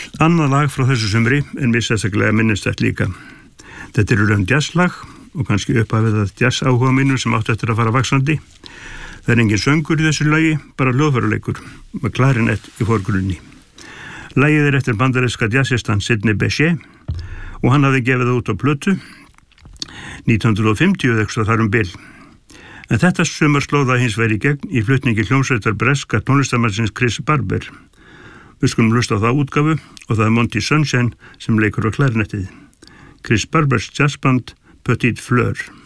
Annað lag frá þessu sumri mér sérstaklega minnistætt líka. Þetta raun jazzlag og kannski upphafið að jazz áhuga mínum sem átti eftir að fara vaxandi. Það engin söngur í þessu lagi, bara hljóðfæraleikur með klarinett í forgrunni. Lagið eftir bandaríska jazzistan Sidney Bechet og hann hafði gefið það út á plötu 1950 eða þar bil. En þetta sumar slóða hins vegar í gegn í flutningi hljómsveitar breska tónlistarmannsins Chris Barber. Við skulum hlusta á það útgáfu og það Monty Sunshine sem leikur á klarinettið. Chris Barbers jazzband Petite Fleur.